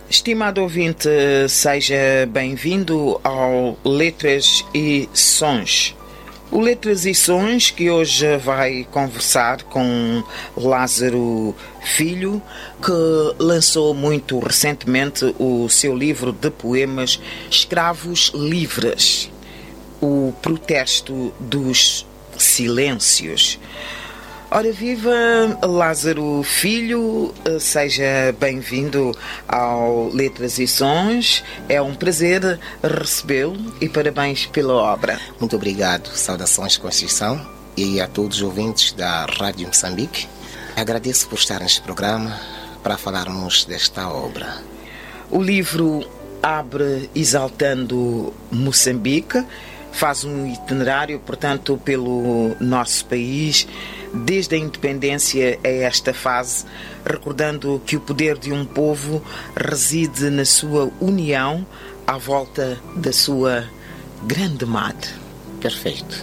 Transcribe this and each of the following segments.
Estimado ouvinte, seja bem-vindo ao Letras e Sons. O Letras e Sons que hoje vai conversar com Lázaro Filho, que lançou muito recentemente o seu livro de poemas Escravos Livres, o protesto dos silêncios. Ora viva, Lázaro Filho, seja bem-vindo ao Letras e Sons. É um prazer recebê-lo e parabéns pela obra. Muito obrigado, saudações Conceição e a todos os ouvintes da Rádio Moçambique. Agradeço por estar neste programa para falarmos desta obra. O livro abre exaltando Moçambique, faz um itinerário, portanto, pelo nosso país, desde a independência a esta fase, recordando que o poder de um povo reside na sua união à volta da sua grande madre. Perfeito.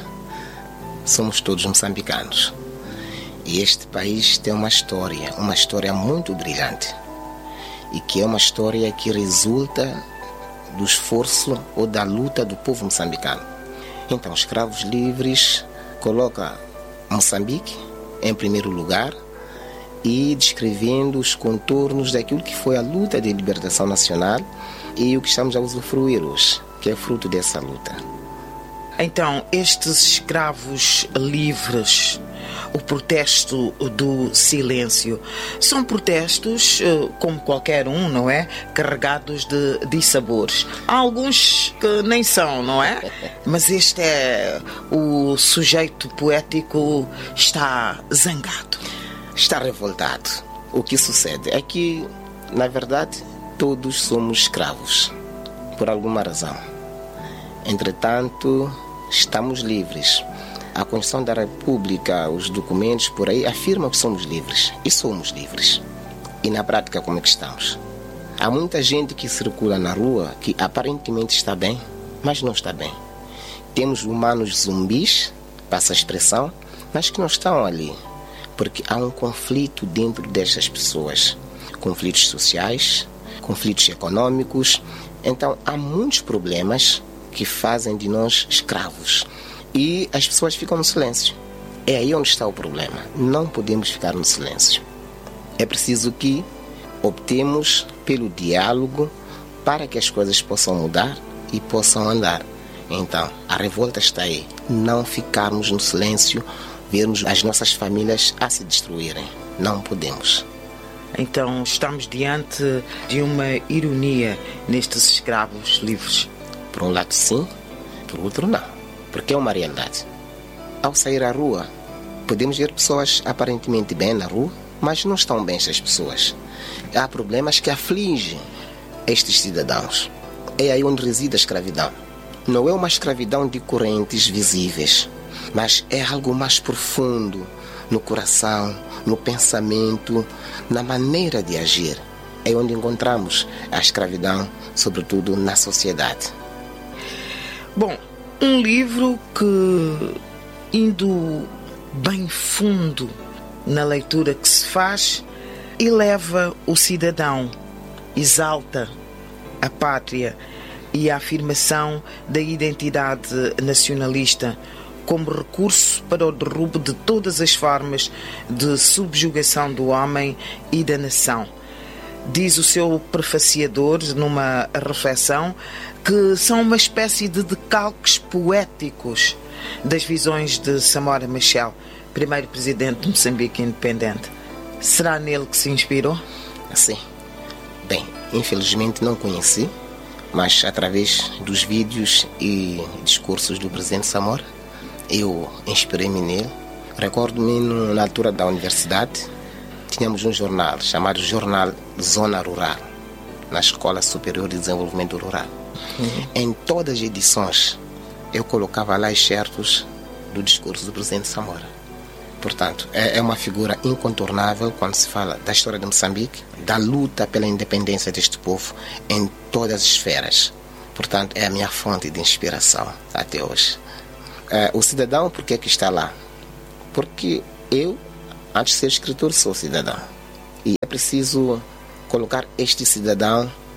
Somos todos moçambicanos. E este país tem uma história muito brilhante. E que é uma história que resulta do esforço ou da luta do povo moçambicano. Então, Escravos Livres coloca Moçambique em primeiro lugar e descrevendo os contornos daquilo que foi a luta de libertação nacional e o que estamos a usufruir hoje, que é fruto dessa luta. Então, estes escravos livres, o protesto do silêncio, são protestos, como qualquer um, não é? Carregados de dissabores. Há alguns que nem são, não é? Mas este é o sujeito poético, está zangado. Está revoltado. O que sucede é que, na verdade, todos somos escravos, por alguma razão. Entretanto, estamos livres. A Constituição da República, os documentos por aí afirmam que somos livres. E somos livres. E na prática, como é que estamos? Há muita gente que circula na rua que aparentemente está bem, mas não está bem. Temos humanos zumbis, passa a expressão, mas que não estão ali. Porque há um conflito dentro destas pessoas. Conflitos sociais, conflitos econômicos. Então, há muitos problemas que fazem de nós escravos. E as pessoas ficam no silêncio. É aí onde está o problema. Não podemos ficar no silêncio. É preciso que optemos pelo diálogo para que as coisas possam mudar e possam andar. Então, a revolta está aí. Não ficarmos no silêncio, vermos as nossas famílias a se destruírem. Não podemos. Então, estamos diante de uma ironia nestes escravos livres. Por um lado sim, por outro não. Porque é uma realidade. Ao sair à rua, podemos ver pessoas aparentemente bem na rua, mas não estão bem essas pessoas. Há problemas que afligem estes cidadãos. É aí onde reside a escravidão. Não é uma escravidão de correntes visíveis, mas é algo mais profundo no coração, no pensamento, na maneira de agir. É onde encontramos a escravidão, sobretudo na sociedade. Bom, um livro que, indo bem fundo na leitura que se faz, eleva o cidadão, exalta a pátria e a afirmação da identidade nacionalista como recurso para o derrubo de todas as formas de subjugação do homem e da nação. Diz o seu prefaciador numa reflexão que são uma espécie de decalques poéticos das visões de Samora Machel, primeiro presidente de Moçambique independente. Será nele que se inspirou? Sim. Bem, infelizmente não conheci, mas através dos vídeos e discursos do presidente Samora, eu inspirei-me nele. Recordo-me na altura da universidade, tínhamos um jornal chamado Jornal Zona Rural, na Escola Superior de Desenvolvimento Rural. Em todas as edições, eu colocava lá excertos do discurso do presidente Samora. Portanto, é uma figura incontornável quando se fala da história de Moçambique, da luta pela independência deste povo em todas as esferas. Portanto, é a minha fonte de inspiração até hoje. O cidadão, por que é que está lá? Porque eu, antes de ser escritor, sou cidadão. E é preciso colocar este cidadão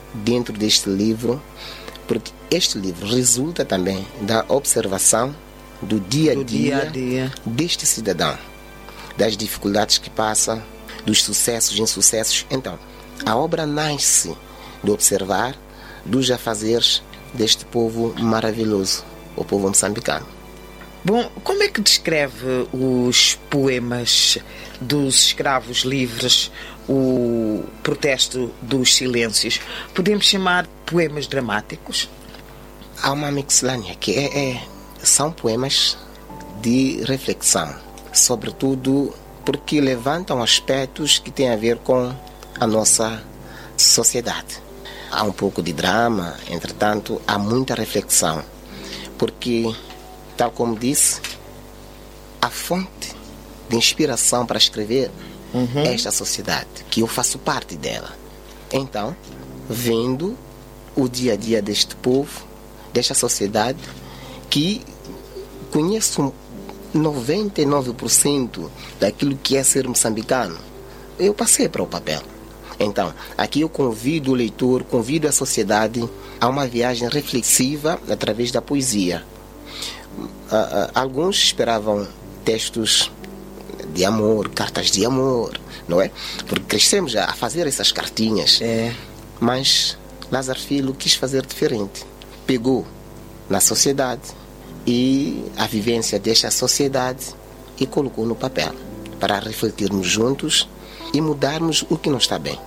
dentro deste livro, porque este livro resulta também da observação do dia a dia deste cidadão, das dificuldades que passa, dos sucessos e insucessos. Então, a obra nasce de observar dos afazeres deste povo maravilhoso, o povo moçambicano. Bom, como é que descreve os poemas dos escravos livres, o protesto dos silêncios? Podemos chamar poemas dramáticos? Há uma mixlânea que são poemas de reflexão, sobretudo porque levantam aspectos que têm a ver com a nossa sociedade. Há um pouco de drama, entretanto, há muita reflexão, porque, tal como disse, a fonte de inspiração para escrever é esta sociedade, que eu faço parte dela. Então, vendo o dia a dia deste povo, desta sociedade, que conheço 99% daquilo que é ser moçambicano, eu passei para o papel. Então, aqui eu convido o leitor, convido a sociedade a uma viagem reflexiva através da poesia. Alguns esperavam textos de amor, cartas de amor, não é? Porque crescemos a fazer essas cartinhas. Mas Lázaro Filho quis fazer diferente. Pegou na sociedade e a vivência desta sociedade e colocou no papel, para refletirmos juntos e mudarmos o que não está bem.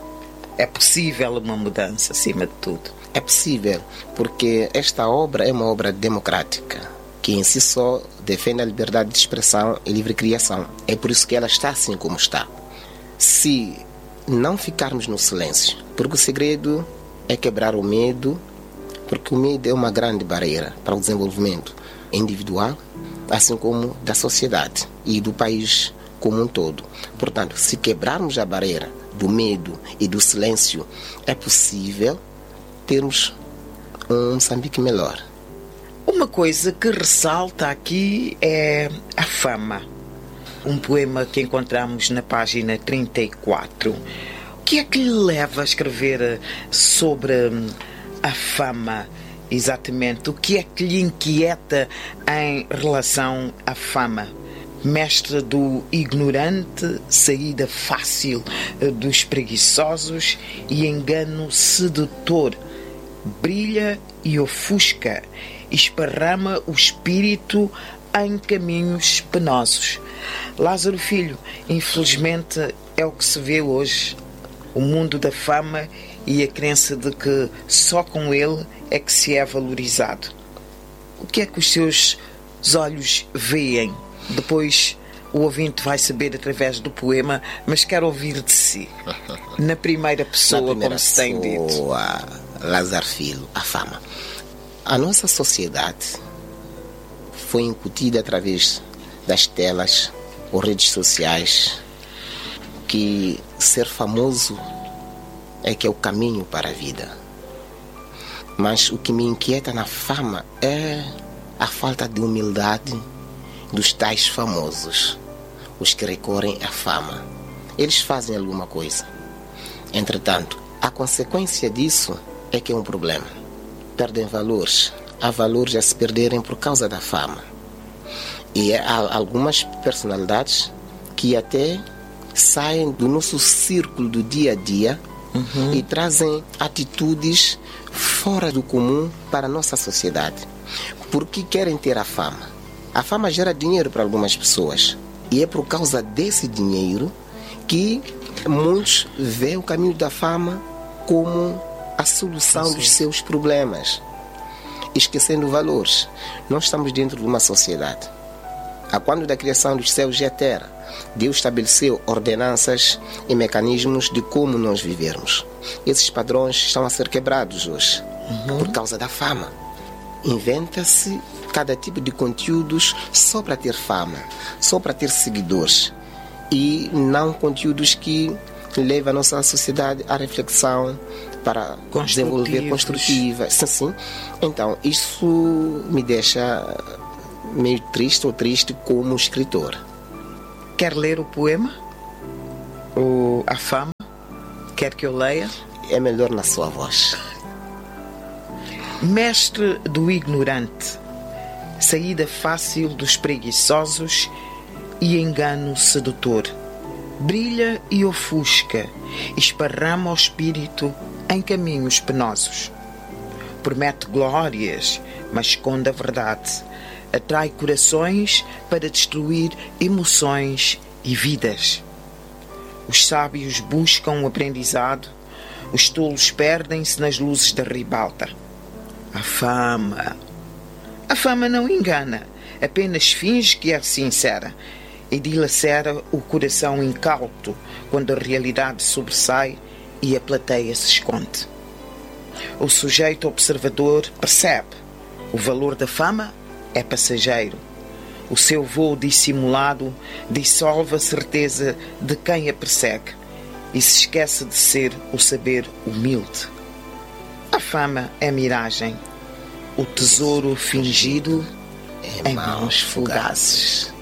É possível uma mudança, acima de tudo. É possível, porque esta obra é uma obra democrática, que em si só defende a liberdade de expressão e livre criação. É por isso que ela está assim como está. Se não ficarmos no silêncio, porque o segredo é quebrar o medo, porque o medo é uma grande barreira para o desenvolvimento individual, assim como da sociedade e do país como um todo. Portanto, se quebrarmos a barreira do medo e do silêncio, é possível termos um Moçambique melhor. Uma coisa que ressalta aqui é a fama. Um poema que encontramos na página 34. O que é que lhe leva a escrever sobre a fama? Exatamente. O que é que lhe inquieta em relação à fama? Mestre do ignorante, saída fácil dos preguiçosos e engano sedutor. Brilha e ofusca, esparrama o espírito em caminhos penosos. Lázaro Filho, infelizmente, é o que se vê hoje. O mundo da fama e a crença de que só com ele é que se é valorizado. O que é que os seus olhos veem? Depois o ouvinte vai saber através do poema, mas quero ouvir de si. Na primeira pessoa, como se tem dito. Lázaro Filho, a fama. A nossa sociedade foi incutida através das telas ou redes sociais que ser famoso é que é o caminho para a vida. Mas o que me inquieta na fama é a falta de humildade dos tais famosos, os que recorrem à fama. Eles fazem alguma coisa. Entretanto, a consequência disso é que é um problema. Perdem valores. Há valores a se perderem por causa da fama. E há algumas personalidades que até saem do nosso círculo do dia a dia e trazem atitudes fora do comum para a nossa sociedade. Porque querem ter a fama. A fama gera dinheiro para algumas pessoas. E é por causa desse dinheiro que muitos veem o caminho da fama como a solução dos seus problemas. Esquecendo valores. Nós estamos dentro de uma sociedade. A quando da criação dos céus e a terra, Deus estabeleceu ordenanças e mecanismos de como nós vivermos. Esses padrões estão a ser quebrados hoje por causa da fama. Inventa-se cada tipo de conteúdos só para ter fama, só para ter seguidores, e não conteúdos que levam a nossa sociedade à reflexão para desenvolver construtiva. Sim. Então, isso me deixa meio triste ou triste como escritor. Quer ler o poema? A fama? Quer que eu leia? é melhor na sua voz. Mestre do ignorante, saída fácil dos preguiçosos e engano sedutor. Brilha e ofusca, esparrama o espírito em caminhos penosos. Promete glórias, mas esconde a verdade. Atrai corações para destruir emoções e vidas. Os sábios buscam o aprendizado, os tolos perdem-se nas luzes da ribalta. A fama não engana, apenas finge que é sincera e dilacera o coração incauto quando a realidade sobressai e a plateia se esconde. O sujeito observador percebe: o valor da fama é passageiro. O seu voo dissimulado dissolve a certeza de quem a persegue e se esquece de ser o saber humilde. A fama é miragem, o tesouro fingido em mãos fugazes.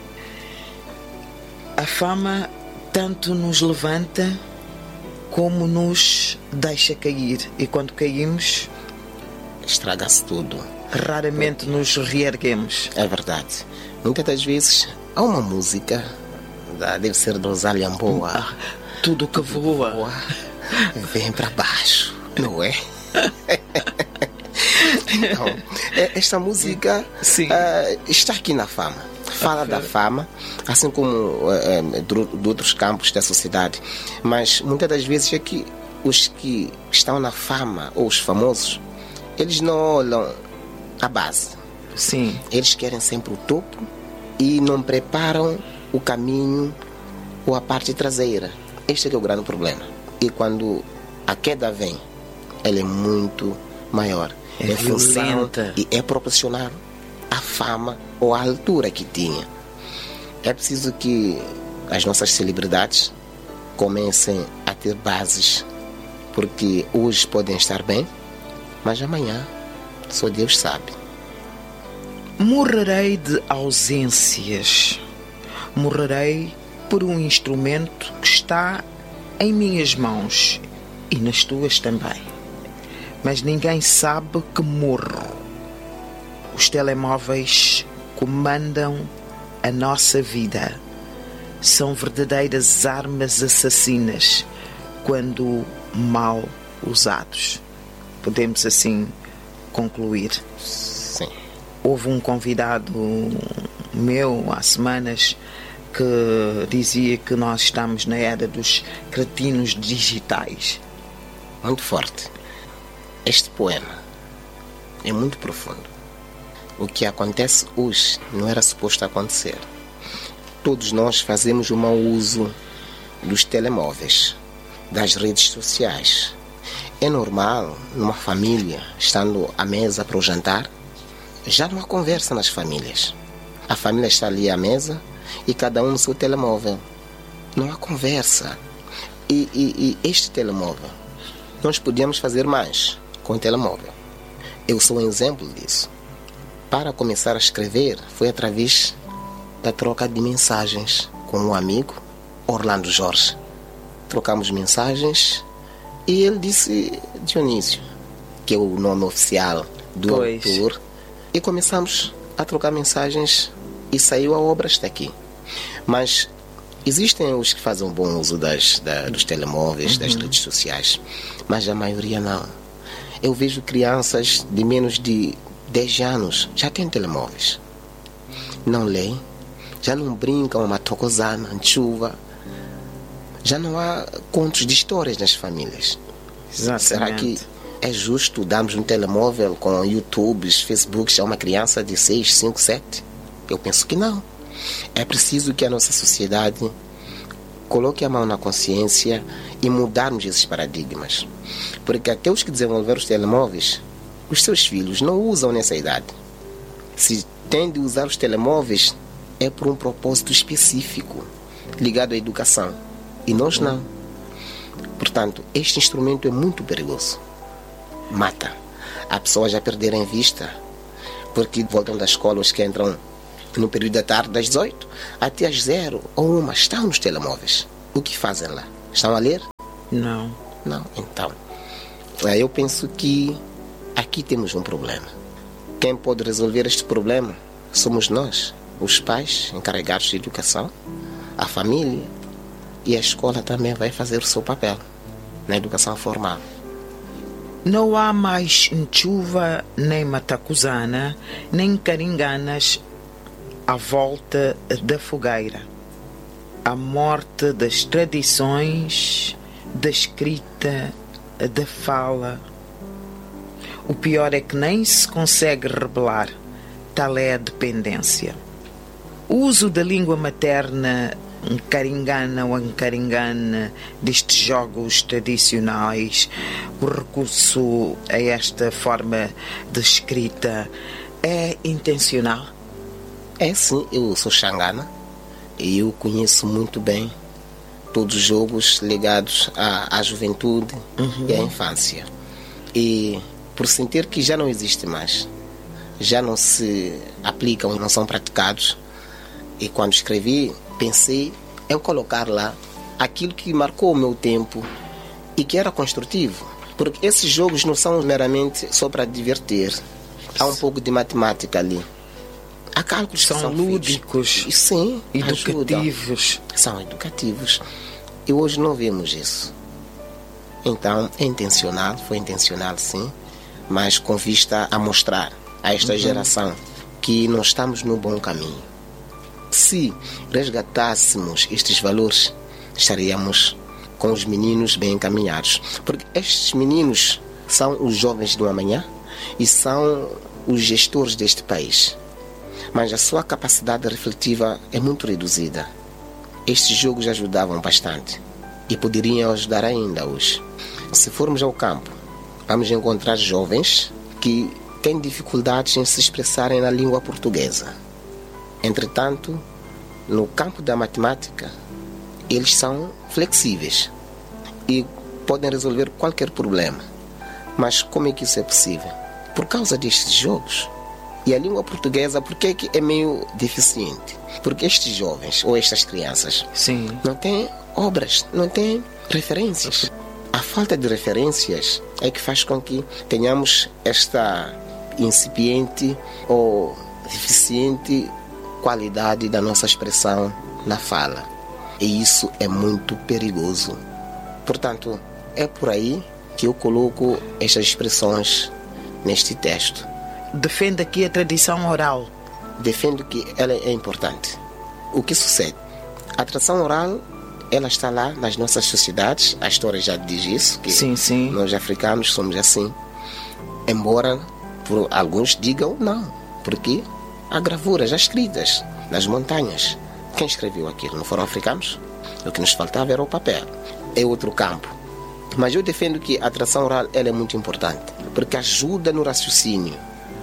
A fama tanto nos levanta como nos deixa cair, e quando caímos, estraga-se tudo. Raramente nos reerguemos. É verdade. Muitas das vezes há uma música, deve ser do Rosália Boa. Tudo que voa vem para baixo, não é? Então, esta música está aqui na fama. Fala da fama, assim como de outros campos da sociedade. Mas muitas das vezes é que os que estão na fama, ou os famosos, eles não olham a base. Sim. Eles querem sempre o topo e não preparam o caminho ou a parte traseira. Este é que é o grande problema. E quando a queda vem, ela é muito maior. É violenta. E é proporcional à fama ou à altura que tinha. É preciso que as nossas celebridades comecem a ter bases, porque hoje podem estar bem, mas amanhã só Deus sabe. Morrerei de ausências. Morrerei por um instrumento que está em minhas mãos e nas tuas também. Mas ninguém sabe que morro. Os telemóveis comandam a nossa vida. São verdadeiras armas assassinas quando mal usados. Podemos assim concluir. Sim. Houve um convidado meu há semanas que dizia que nós estamos na era dos cretinos digitais. Muito forte. Este poema é muito profundo. O que acontece hoje não era suposto acontecer. Todos nós fazemos um mau uso dos telemóveis, das redes sociais. É normal, numa família, estando à mesa para o jantar, já não há conversa nas famílias. A família está ali à mesa e cada um no seu telemóvel. Não há conversa. E este telemóvel, nós podíamos fazer mais com o telemóvel. Eu sou um exemplo disso. Para começar a escrever, foi através da troca de mensagens com um amigo, Orlando Jorge. Trocamos mensagens e ele disse Dionísio, que é o nome oficial do autor, e começamos a trocar mensagens e saiu a obra está aqui. Mas existem os que fazem um bom uso dos telemóveis, das redes sociais, mas a maioria não. Eu vejo crianças de menos de 10 anos já têm telemóveis. Não leem, já não brincam uma tocosana, chuva. Já não há contos de histórias nas famílias. Exatamente. Será que é justo darmos um telemóvel com YouTubes, Facebooks a uma criança de 6, 5, 7? Eu penso que não. É preciso que a nossa sociedade coloque a mão na consciência e mudarmos esses paradigmas. Porque aqueles que desenvolveram os telemóveis, os seus filhos não usam nessa idade. Se têm de usar os telemóveis, é por um propósito específico, ligado à educação. E nós não. Portanto, este instrumento é muito perigoso. Mata. Há pessoas já perderem vista, porque voltam da escola, os que entram no período da tarde, das 18 até às 0 ou 1, estão nos telemóveis. O que fazem lá? Estão a ler? Não. Não. Então, eu penso que aqui temos um problema. Quem pode resolver este problema somos nós, os pais encarregados de educação, a família, e a escola também vai fazer o seu papel na educação formal. Não há mais chuva, nem matacuzana, nem caringanas à volta da fogueira. A morte das tradições, da escrita, da fala. O pior é que nem se consegue rebelar, tal é a dependência. O uso da língua materna caringana ou ancaringana destes jogos tradicionais, o recurso a esta forma de escrita é intencional? É sim, eu sou xangana e eu conheço muito bem todos os jogos ligados à juventude e à infância. E por sentir que já não existe mais, já não se aplicam, não são praticados, e quando escrevi, pensei em colocar lá aquilo que marcou o meu tempo e que era construtivo. Porque esses jogos não são meramente só para divertir. Há um pouco de matemática ali. Há cálculos que são lúdicos. Sim, educativos. São educativos. E hoje não vemos isso. Então, é intencional, foi intencional sim, mas com vista a mostrar a esta geração que nós estamos no bom caminho. Se resgatássemos estes valores, estaríamos com os meninos bem encaminhados. Porque estes meninos são os jovens do amanhã e são os gestores deste país. Mas a sua capacidade refletiva é muito reduzida. Estes jogos ajudavam bastante e poderiam ajudar ainda hoje. Se formos ao campo, vamos encontrar jovens que têm dificuldades em se expressarem na língua portuguesa. Entretanto, no campo da matemática, eles são flexíveis e podem resolver qualquer problema. Mas como é que isso é possível? Por causa destes jogos. E a língua portuguesa, por que é que é meio deficiente? Porque estes jovens ou estas crianças não têm obras, não têm referências. A falta de referências é que faz com que tenhamos esta incipiente ou deficiente qualidade da nossa expressão na fala. E isso é muito perigoso. Portanto, é por aí que eu coloco estas expressões neste texto. Defende aqui a tradição oral. Defendo que ela é importante. O que sucede? A tradição oral, ela está lá nas nossas sociedades. A história já diz isso, que sim. Nós africanos somos assim. Embora por alguns digam não, porque há gravuras já escritas nas montanhas. Quem escreveu aquilo? Não foram africanos? O que nos faltava era o papel. É outro campo. Mas eu defendo que a tradição oral ela é muito importante, porque ajuda no raciocínio,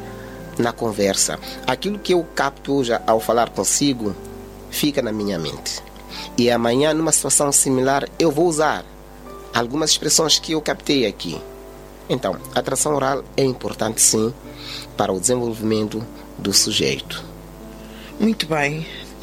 na conversa. Aquilo que eu capto hoje ao falar consigo fica na minha mente. E amanhã, numa situação similar, eu vou usar algumas expressões que eu captei aqui. Então, a tradição oral é importante sim para o desenvolvimento do sujeito. Muito bem.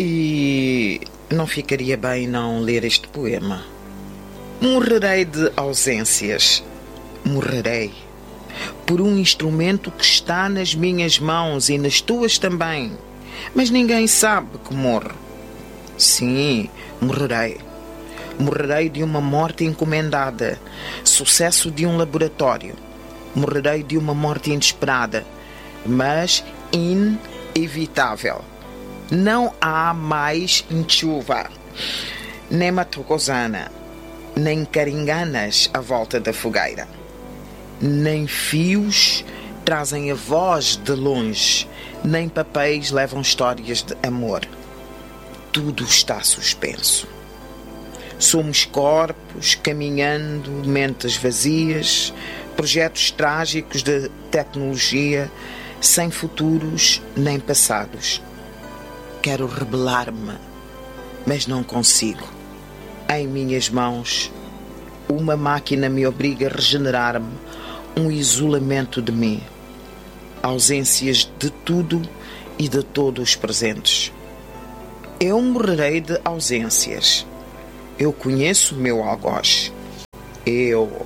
E não ficaria bem não ler este poema. Morrerei de ausências. Morrerei por um instrumento que está nas minhas mãos e nas tuas também. Mas ninguém sabe que morro. Sim, morrerei. Morrerei de uma morte encomendada, sucesso de um laboratório. Morrerei de uma morte inesperada, mas inevitável. Não há mais chuva, nem matocozana, nem caringanas à volta da fogueira. Nem fios trazem a voz de longe, nem papéis levam histórias de amor. Tudo está suspenso. Somos corpos caminhando, mentes vazias, projetos trágicos de tecnologia, sem futuros nem passados. Quero rebelar-me, mas não consigo. Em minhas mãos, uma máquina me obriga a regenerar-me, um isolamento de mim, ausências de tudo e de todos os presentes. Eu morrerei de ausências. Eu conheço o meu algoz. Eu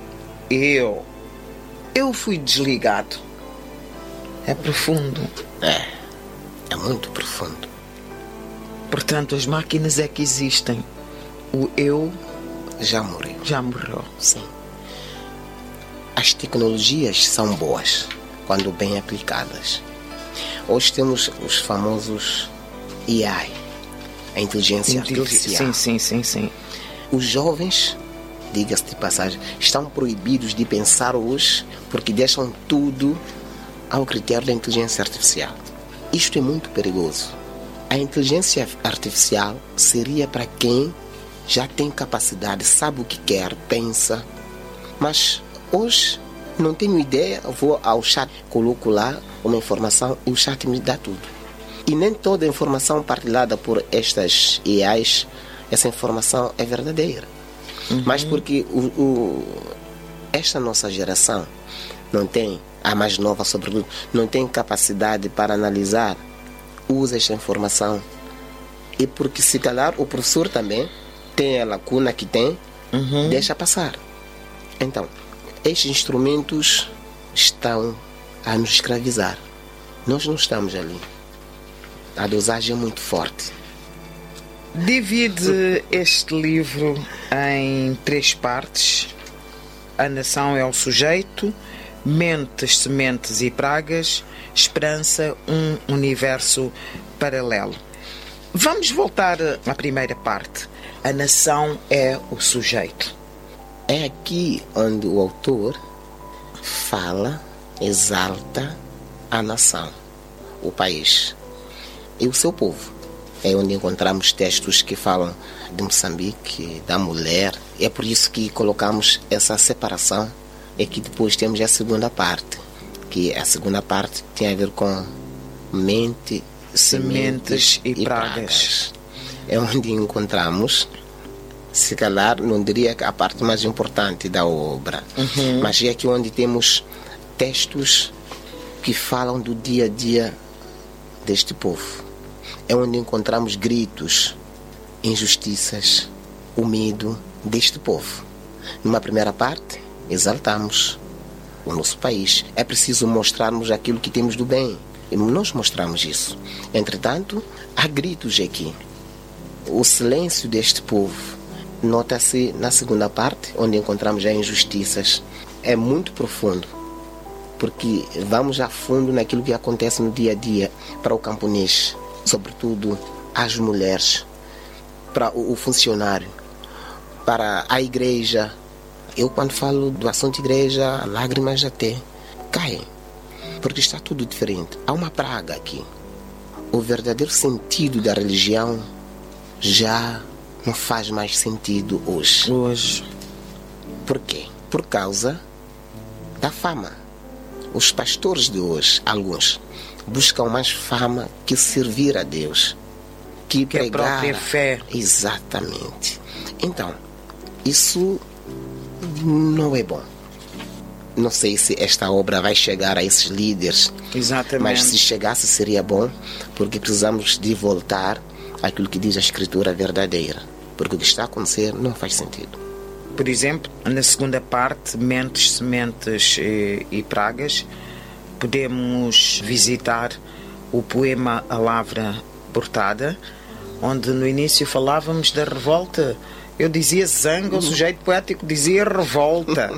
eu fui desligado. É profundo. É muito profundo. Portanto, as máquinas é que existem. O eu já morreu. Sim. As tecnologias são boas quando bem aplicadas. Hoje temos os famosos AI, a inteligência artificial. Sim. Os jovens, diga-se de passagem, estão proibidos de pensar hoje porque deixam tudo ao critério da inteligência artificial. Isto é muito perigoso. A inteligência artificial seria para quem já tem capacidade, sabe o que quer, pensa. Mas hoje não tenho ideia, vou ao chat, coloco lá uma informação e o chat me dá tudo. E nem toda a informação partilhada por estas AIs, essa informação é verdadeira. Mas porque esta nossa geração não tem, a mais nova sobretudo, não tem capacidade para analisar, usa esta informação. E porque se calhar o professor também tem a lacuna que tem, deixa passar. Então, estes instrumentos estão a nos escravizar. Nós não estamos ali. A dosagem é muito forte. Divide este livro em 3 partes. A nação é o sujeito, mentes, sementes e pragas, esperança, um universo paralelo. Vamos voltar à primeira parte. A nação é o sujeito. É aqui onde o autor fala, exalta a nação, o país e o seu povo. É onde encontramos textos que falam de Moçambique, da mulher. É por isso que colocamos essa separação. É que depois temos a segunda parte, que a segunda parte tem a ver com mente, sementes e pragas. É onde encontramos, se calhar, não diria que a parte mais importante da obra, mas é aqui onde temos textos que falam do dia a dia deste povo. É onde encontramos gritos, injustiças, o medo deste povo. Numa primeira parte, exaltamos o nosso país. É preciso mostrarmos aquilo que temos do bem. E nós mostramos isso. Entretanto, há gritos aqui. O silêncio deste povo nota-se na segunda parte, onde encontramos as injustiças. É muito profundo, porque vamos a fundo naquilo que acontece no dia a dia para o camponês, sobretudo as mulheres, para o funcionário, para a igreja. Eu, quando falo do assunto igreja, lágrimas até caem, porque está tudo diferente. Há uma praga aqui. O verdadeiro sentido da religião já não faz mais sentido hoje. Por quê? Por causa da fama. Os pastores de hoje, alguns, buscam mais fama que servir a Deus, que pregar a própria fé. Exatamente. Então, isso não é bom. Não sei se esta obra vai chegar a esses líderes. Exatamente. Mas se chegasse seria bom, porque precisamos de voltar àquilo que diz a Escritura verdadeira. Porque o que está a acontecer não faz sentido. Por exemplo, na segunda parte, mentes, sementes e pragas, podemos visitar o poema A Lavra Portada, onde no início falávamos da revolta. Eu dizia zanga, o sujeito poético dizia revolta.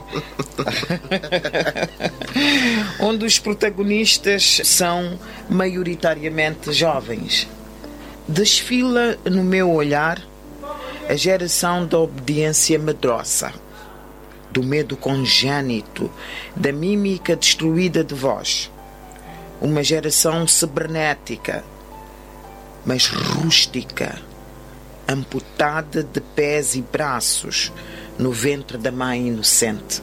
Onde os protagonistas são maioritariamente jovens. Desfila no meu olhar a geração da obediência medrosa, do medo congénito, da mímica destruída de voz. Uma geração cibernética, mas rústica, amputada de pés e braços no ventre da mãe inocente.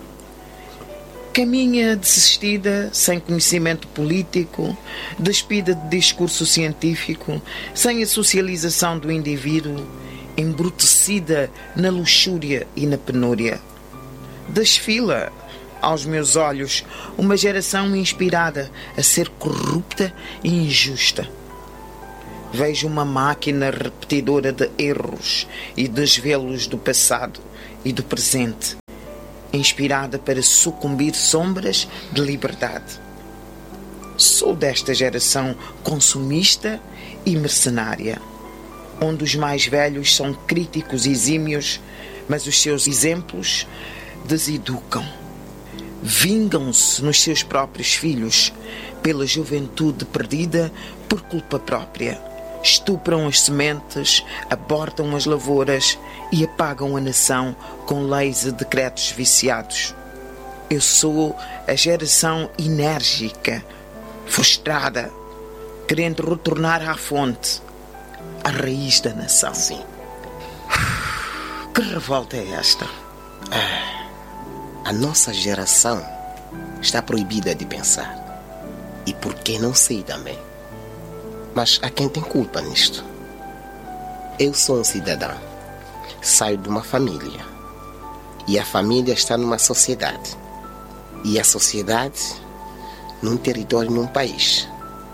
Caminha desistida, sem conhecimento político, despida de discurso científico, sem a socialização do indivíduo, embrutecida na luxúria e na penúria. Desfila, aos meus olhos, uma geração inspirada a ser corrupta e injusta. Vejo uma máquina repetidora de erros e desvelos do passado e do presente, inspirada para sucumbir sombras de liberdade. Sou desta geração consumista e mercenária, onde os mais velhos são críticos exímios, mas os seus exemplos deseducam. Vingam-se nos seus próprios filhos pela juventude perdida por culpa própria. Estupram as sementes, abortam as lavouras e apagam a nação com leis e decretos viciados. Eu sou a geração enérgica, frustrada, querendo retornar à fonte, à raiz da nação. Sim. Que revolta é esta? A nossa geração está proibida de pensar. E por que não sei também? Mas há quem tem culpa nisto. Eu sou um cidadão. Saio de uma família. E a família está numa sociedade. E a sociedade num território, num país.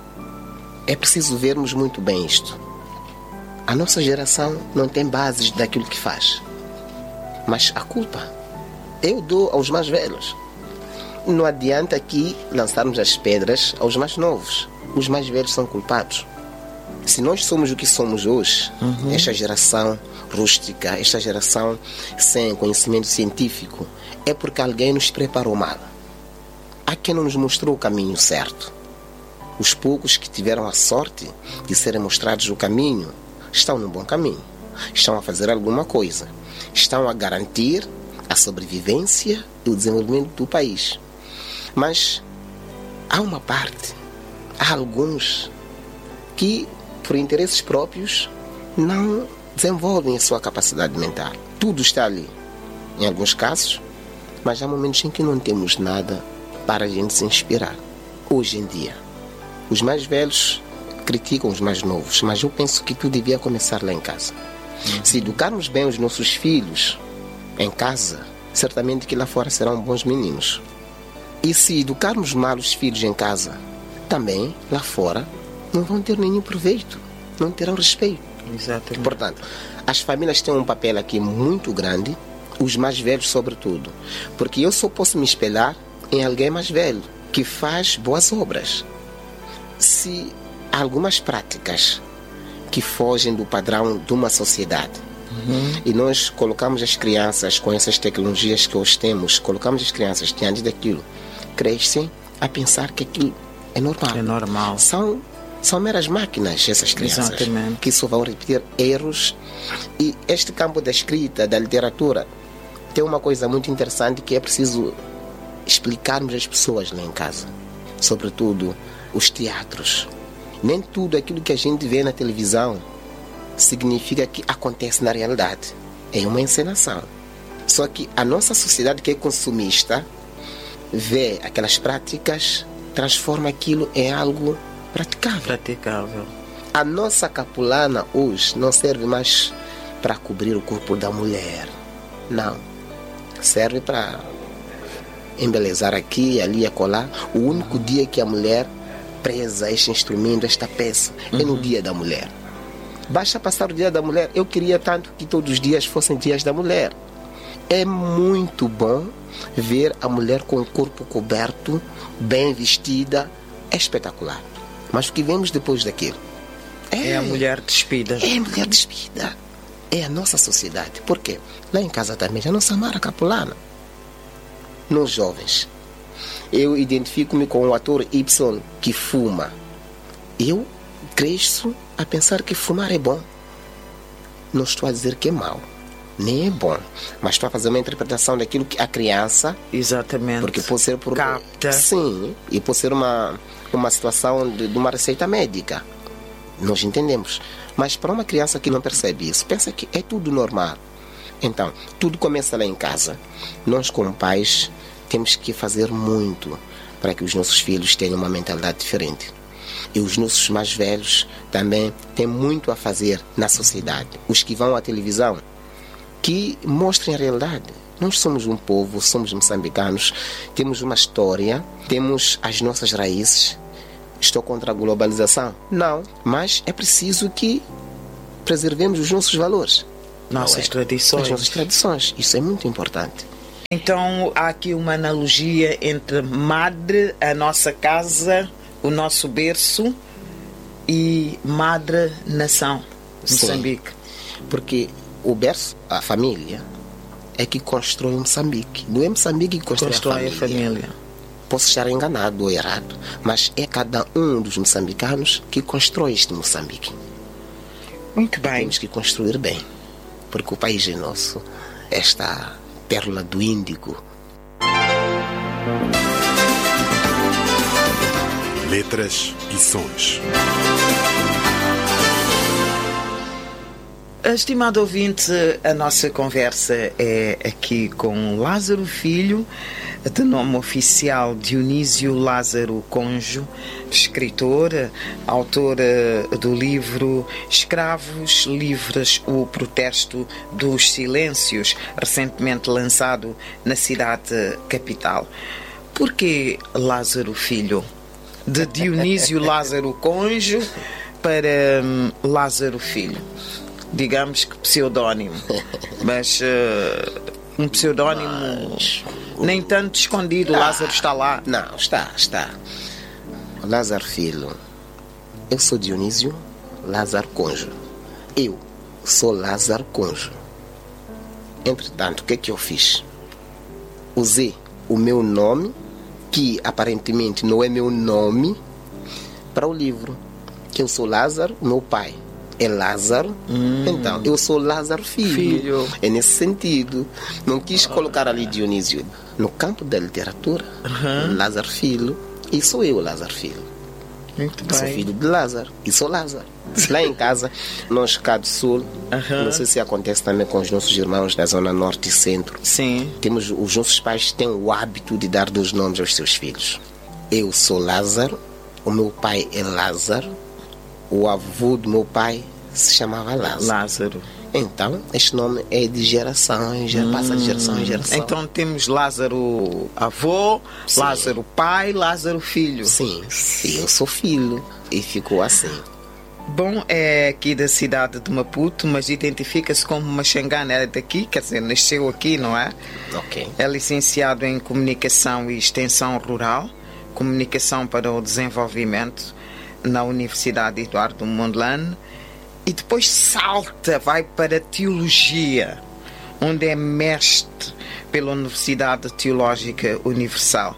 É preciso vermos muito bem isto. A nossa geração não tem bases daquilo que faz. Mas a culpa eu dou aos mais velhos. Não adianta aqui lançarmos as pedras aos mais novos. Os mais velhos são culpados. Se nós somos o que somos hoje, esta geração rústica, esta geração sem conhecimento científico, é porque alguém nos preparou mal. Há quem não nos mostrou o caminho certo. Os poucos que tiveram a sorte de serem mostrados o caminho estão no bom caminho. Estão a fazer alguma coisa. Estão a garantir a sobrevivência e o desenvolvimento do país. Mas há uma parte, há alguns que, por interesses próprios, não desenvolvem a sua capacidade mental. Tudo está ali, em alguns casos, mas há momentos em que não temos nada para a gente se inspirar. Hoje em dia, os mais velhos criticam os mais novos, mas eu penso que tudo devia começar lá em casa. Se educarmos bem os nossos filhos em casa, certamente que lá fora serão bons meninos. E se educarmos mal os filhos em casa, também lá fora não vão ter nenhum proveito, não terão respeito. Exatamente. Portanto, as famílias têm um papel aqui muito grande, os mais velhos sobretudo, porque eu só posso me espelhar em alguém mais velho que faz boas obras. Se há algumas práticas que fogem do padrão de uma sociedade, e nós colocamos as crianças com essas tecnologias que hoje temos, colocamos as crianças diante daquilo, crescem a pensar que aquilo é normal. É normal. São meras máquinas essas crianças. Exatamente. Que só vão repetir erros. E este campo da escrita, da literatura, tem uma coisa muito interessante que é preciso explicarmos às pessoas lá em casa. Sobretudo os teatros. Nem tudo aquilo que a gente vê na televisão significa que acontece na realidade. É uma encenação. Só que a nossa sociedade, que é consumista, vê aquelas práticas, transforma aquilo em algo praticável. A nossa capulana hoje não serve mais para cobrir o corpo da mulher. Não. Serve para embelezar aqui, ali, acolá. O único dia que a mulher preza este instrumento, esta peça, é no dia da mulher. Basta passar o dia da mulher. Eu queria tanto que todos os dias fossem dias da mulher. É muito bom ver a mulher com o corpo coberto, bem vestida. É espetacular. Mas o que vemos depois daquilo? É a mulher despida. É a mulher despida. É a nossa sociedade. Por quê? Lá em casa também já não se amara capulana. Nós jovens, eu identifico-me com o ator Y que fuma. Eu cresço a pensar que fumar é bom. Não estou a dizer que é mau, nem é bom, mas estou a fazer uma interpretação daquilo que a criança... Exatamente. Porque pode ser por... capta. Sim, e pode ser uma situação de uma receita médica. Nós entendemos. Mas para uma criança que não percebe isso, pensa que é tudo normal. Então, tudo começa lá em casa. Nós, como pais, temos que fazer muito para que os nossos filhos tenham uma mentalidade diferente. E os nossos mais velhos também têm muito a fazer na sociedade. Os que vão à televisão, que mostrem a realidade. Nós somos um povo, somos moçambicanos, temos uma história, temos as nossas raízes. Estou contra a globalização? Não, mas é preciso que preservemos os nossos valores. Nossas tradições. As nossas tradições. Isso é muito importante. Então há aqui uma analogia entre madre, a nossa casa, o nosso berço, e madre nação, Moçambique. Sim, porque o berço, a família, é que constrói Moçambique. Não é Moçambique que constrói a família. Posso estar enganado ou errado, mas é cada um dos moçambicanos que constrói este Moçambique. Muito bem. Temos que construir bem, porque o país é nosso. Esta pérola do Índico. Letras e sons. Estimado ouvinte, a nossa conversa é aqui com Lázaro Filho, de nome oficial Dionísio Lázaro Conjo, escritor, autor do livro Escravos Livres, o Protesto dos Silêncios, recentemente lançado na cidade capital. Por que Lázaro Filho? De Dionísio Lázaro Conjo para Lázaro Filho. Digamos que pseudónimo, mas um pseudónimo nem tanto escondido. Lázaro está lá. Não, está. Lázaro Filho. Eu sou Dionísio Lázaro Conjo. Eu sou Lázaro Conjo. Entretanto, o que é que eu fiz? Usei o meu nome, que aparentemente não é meu nome, para o livro. Que eu sou Lázaro, meu pai é Lázaro, então eu sou Lázaro Filho. É nesse sentido. Não quis colocar ali Dionísio. No campo da literatura, Lázaro Filho, e sou eu, Lázaro Filho. Muito bem. Sou filho de Lázaro e sou Lázaro. Lá em casa, nós cá do Sul, não sei se acontece também com os nossos irmãos da Zona Norte e Centro. Sim. Os nossos pais têm o hábito de dar dois nomes aos seus filhos. Eu sou Lázaro, o meu pai é Lázaro, o avô do meu pai se chamava Lázaro. Então, este nome é de geração em geração, passa de geração em geração. Então temos Lázaro avô, sim. Lázaro pai, Lázaro filho. Sim, eu sou filho e ficou assim. Bom, é aqui da cidade de Maputo, mas identifica-se como Maxangana, é daqui, quer dizer, nasceu aqui, não é? Ok. É licenciado em Comunicação e Extensão Rural, Comunicação para o Desenvolvimento, na Universidade Eduardo Mondlane, e depois salta, vai para Teologia, onde é mestre pela Universidade Teológica Universal.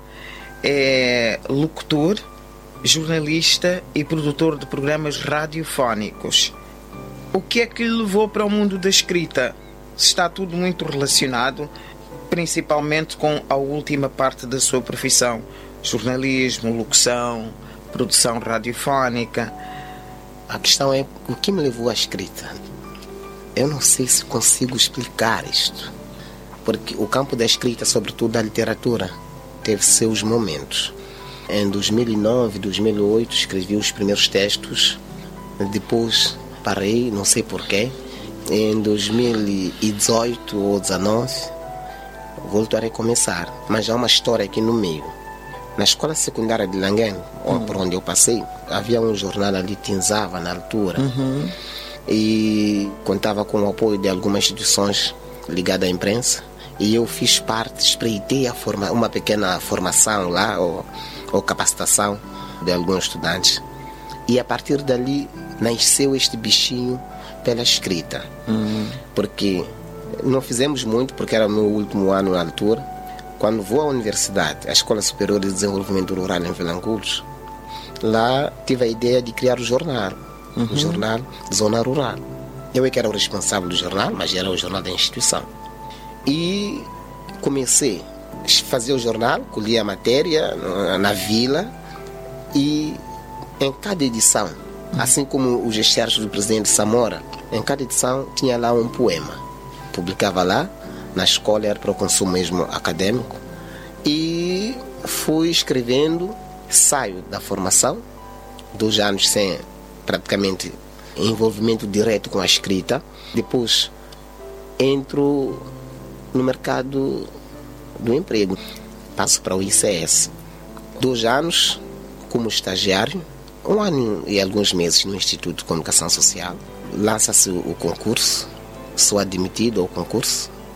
É locutor, jornalista e produtor de programas radiofónicos. O que é que lhe levou para o mundo da escrita? Está tudo muito relacionado, principalmente com a última parte da sua profissão: jornalismo, locução, produção radiofónica. A questão é o que me levou à escrita. Eu não sei se consigo explicar isto, porque o campo da escrita, sobretudo da literatura, teve seus momentos. Em 2009, 2008 escrevi os primeiros textos, depois parei, não sei porquê. Em 2018 ou 2019 volto a recomeçar, mas há uma história aqui no meio. Na escola secundária de Langen, por onde eu passei, havia um jornal ali, Tinzava, na altura. E contava com o apoio de algumas instituições ligadas à imprensa. E eu fiz parte, espreitei uma pequena formação lá, ou capacitação de alguns estudantes. E a partir dali nasceu este bichinho pela escrita. Porque não fizemos muito, porque era o meu último ano na altura. Quando vou à universidade, a Escola Superior de Desenvolvimento Rural em Vilanculos, lá tive a ideia de criar o jornal Zona Rural. Eu é que era o responsável do jornal, mas era o jornal da instituição. E comecei a fazer o jornal, colhia a matéria na vila, e em cada edição, assim como os excertos do presidente Samora, em cada edição tinha lá um poema. Publicava lá. Na escola era para o consumo mesmo acadêmico, e fui escrevendo. Saio da formação, 2 anos sem praticamente envolvimento direto com a escrita. Depois entro no mercado do emprego, passo para o ICS, 2 anos como estagiário, 1 ano e alguns meses no Instituto de Comunicação Social. Lança-se o concurso, sou admitido ao concurso.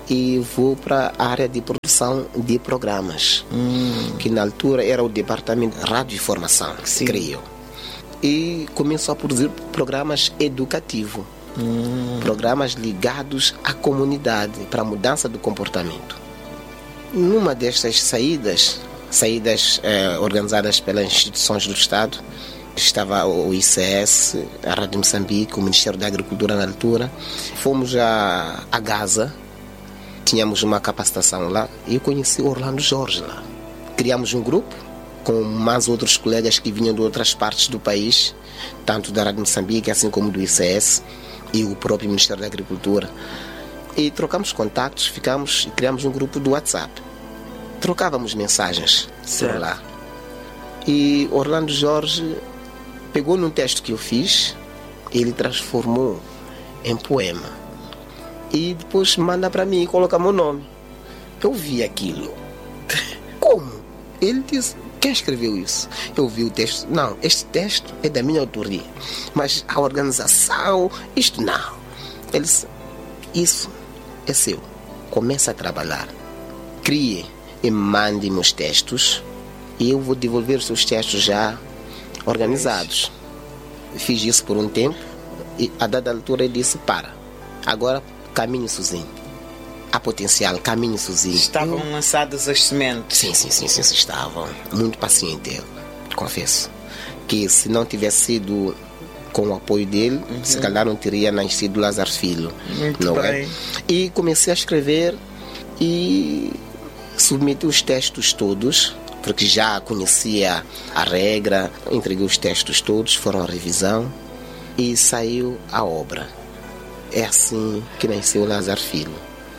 e vou para a área de produção de programas, que na altura era o departamento de rádio e formação, creio. E começo a produzir programas educativos, programas ligados à comunidade para a mudança do comportamento. Numa destas saídas organizadas pelas instituições do Estado, estava o ICS, a Rádio Moçambique, o Ministério da Agricultura na altura. Fomos a Gaza, tínhamos uma capacitação lá e eu conheci Orlando Jorge lá. Criamos um grupo com mais outros colegas que vinham de outras partes do país, tanto da Rádio Moçambique assim como do ICS e o próprio Ministério da Agricultura. E trocamos contactos, ficamos e criamos um grupo do WhatsApp. Trocávamos mensagens por lá. E Orlando Jorge pegou num texto que eu fiz, ele transformou em poema. E depois manda para mim e coloca meu nome. Eu vi aquilo. Como? Ele disse: quem escreveu isso? Eu vi o texto. Não, este texto é da minha autoria. Mas a organização, isto não. Ele disse: isso é seu. Comece a trabalhar. Crie e mande-me os textos. E eu vou devolver os seus textos já organizados. Fiz isso por um tempo. E a dada altura ele disse: para. Agora caminhe sozinho. Há potencial, caminhe sozinho. Estavam lançadas as sementes. Sim, estavam. Muito paciente ele, confesso. Que se não tivesse sido com o apoio dele, se calhar não teria nascido Lázaro Filho. Muito bem. É? E comecei a escrever e submeti os textos todos, porque já conhecia a regra. Entreguei os textos todos, foram à revisão e saiu a obra. É assim que nasceu Lázaro Filho.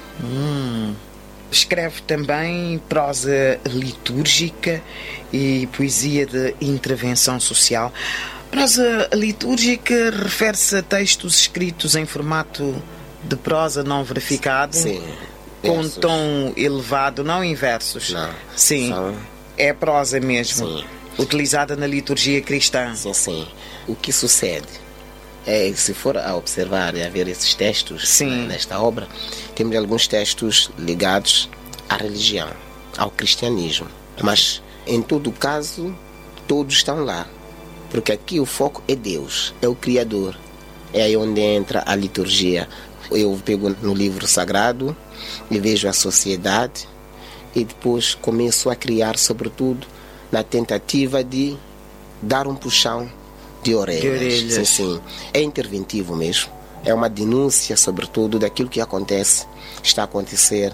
Escreve também prosa litúrgica e poesia de intervenção social. Prosa litúrgica refere-se a textos escritos em formato de prosa não verificado, sim, com versos. tom elevado, não em versos. Não, sim, são... é prosa mesmo, sim, utilizada na liturgia cristã. Sim. O que sucede é, se for a observar e a ver esses textos nesta obra, temos alguns textos ligados à religião, ao cristianismo. Mas, em todo caso, todos estão lá. Porque aqui o foco é Deus, é o Criador. É aí onde entra a liturgia. Eu pego no livro sagrado e vejo a sociedade e depois começo a criar, sobretudo, na tentativa de dar um puxão de orelhas. Sim. É interventivo mesmo. É uma denúncia, sobretudo, daquilo que está a acontecer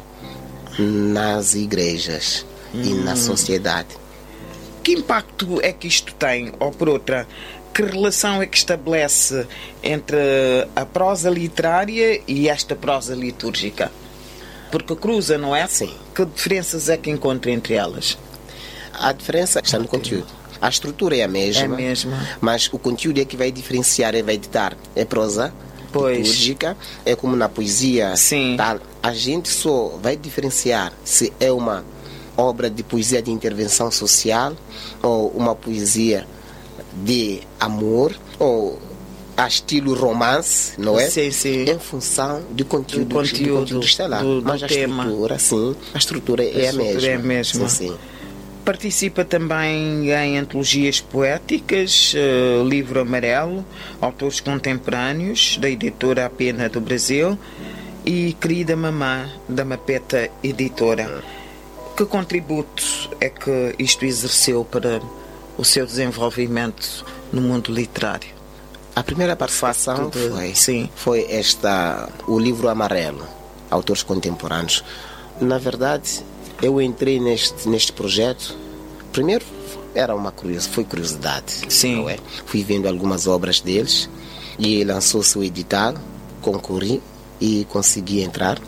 nas igrejas e na sociedade. Que impacto é que isto tem? Ou por outra, que relação é que estabelece entre a prosa literária e esta prosa litúrgica? Porque cruza, não é? Sim. Que diferenças é que encontra entre elas? A diferença está no conteúdo. A estrutura é a mesma, mas o conteúdo é que vai diferenciar e vai ditar. É prosa litúrgica, é como na poesia. Tal. A gente só vai diferenciar se é uma obra de poesia de intervenção social ou uma poesia de amor ou a estilo romance, não é? Sim. Em função do conteúdo está lá. Mas a estrutura, a estrutura é a mesma. É a mesma. Sim. Participa também em antologias poéticas, Livro Amarelo, autores contemporâneos, da editora A Pena do Brasil, e Querida Mamã, da Mapeta Editora. Que contributo é que isto exerceu para o seu desenvolvimento no mundo literário? A primeira participação foi o Livro Amarelo, autores contemporâneos. Na verdade, eu entrei neste projeto, primeiro foi curiosidade. Não é? Fui vendo algumas obras deles e lançou seu edital, concorri e consegui entrar,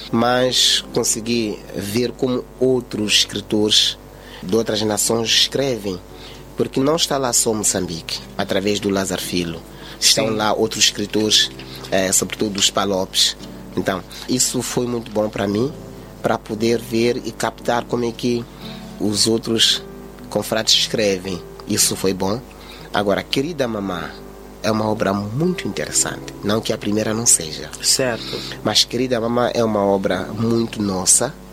mas consegui ver como outros escritores de outras nações escrevem, porque não está lá só Moçambique, através do Lázaro Filho, estão lá outros escritores, sobretudo dos Palopes. Então, isso foi muito bom para mim, para poder ver e captar como é que os outros confrades escrevem. Isso foi bom. Agora, Querida Mamã, é uma obra muito interessante. Não que a primeira não seja. Certo. Mas Querida Mamã é uma obra muito nossa,